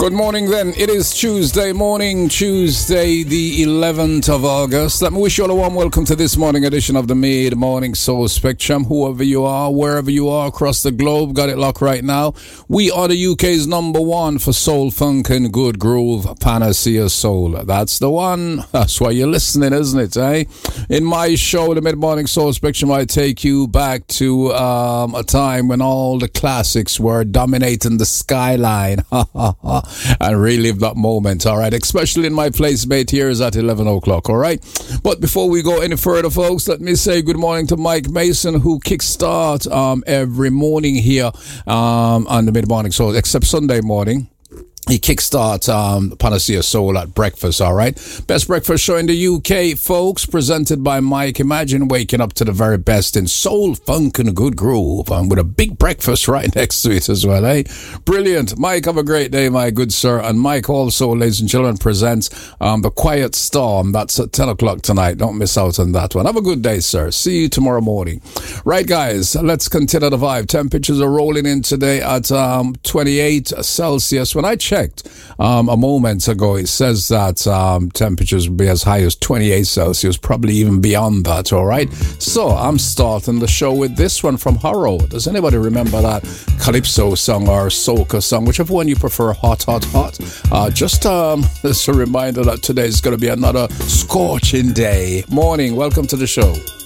Good morning then. It is Tuesday morning, Tuesday the 11th of August. Let me wish you all a warm welcome to this morning edition of the Mid-Morning Soul Spectrum. Whoever you are, wherever you are across the globe, got it locked right now. We are the UK's number one for soul, funk and good groove, Panacea Soul. That's the one. That's why you're listening, isn't it, eh? In my show, the Mid-Morning Soul Spectrum, I take you back to a time when all the classics were dominating the skyline. And relive that moment, all right? Especially in my place, mate, here is at 11 o'clock, all right? But before we go any further, folks, let me say good morning to Mike Mason, who kickstart every morning here on the Mid-Morning Soul, except Sunday morning. He kickstarts Panacea Soul at breakfast, all right? Best breakfast show in the UK, folks, presented by Mike. Imagine waking up to the very best in soul, funk, and good groove, and with a big breakfast right next to it as well, eh? Brilliant. Mike, have a great day, my good sir. And Mike also, ladies and gentlemen, presents The Quiet Storm. That's at 10 o'clock tonight. Don't miss out on that one. Have a good day, sir. See you tomorrow morning. Right, guys, let's continue the vibe. Temperatures are rolling in today at 28 Celsius. When I checked a moment ago, it says that temperatures will be as high as 28 Celsius, probably even beyond that, all right? So I'm starting the show with this one from Harrow. Does anybody remember that Calypso song or Soca song, whichever one you prefer, hot, hot, hot? Just as a reminder that today is going to be another scorching day. Morning, welcome to the show.